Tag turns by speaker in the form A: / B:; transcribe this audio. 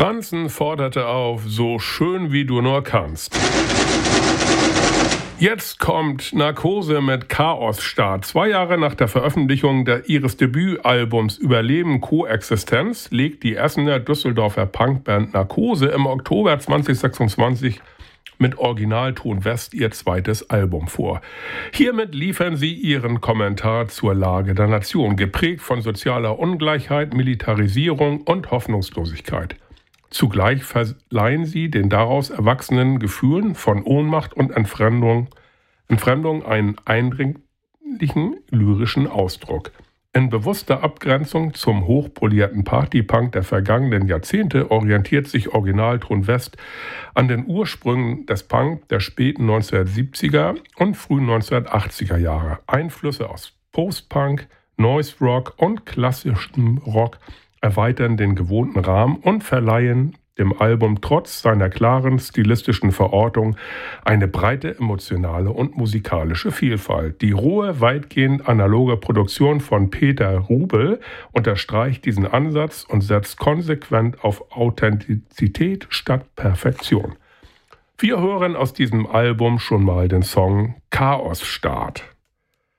A: Franzen forderte auf, so schön wie du nur kannst. Jetzt kommt Narkose mit Chaos-Start. 2 Jahre nach der Veröffentlichung ihres Debütalbums Überleben Koexistenz legt die Essener Düsseldorfer Punkband Narkose im Oktober 2026 mit Originalton West ihr zweites Album vor. Hiermit liefern sie ihren Kommentar zur Lage der Nation, geprägt von sozialer Ungleichheit, Militarisierung und Hoffnungslosigkeit. Zugleich verleihen sie den daraus erwachsenen Gefühlen von Ohnmacht und Entfremdung einen eindringlichen lyrischen Ausdruck. In bewusster Abgrenzung zum hochpolierten Partypunk der vergangenen Jahrzehnte orientiert sich Originalton West an den Ursprüngen des Punk der späten 1970er und frühen 1980er Jahre. Einflüsse aus Post-Punk, Noise Rock und klassischem Rock erweitern den gewohnten Rahmen und verleihen dem Album trotz seiner klaren stilistischen Verortung eine breite emotionale und musikalische Vielfalt. Die rohe, weitgehend analoge Produktion von Peter Rubel unterstreicht diesen Ansatz und setzt konsequent auf Authentizität statt Perfektion. Wir hören aus diesem Album schon mal den Song Chaos-Start.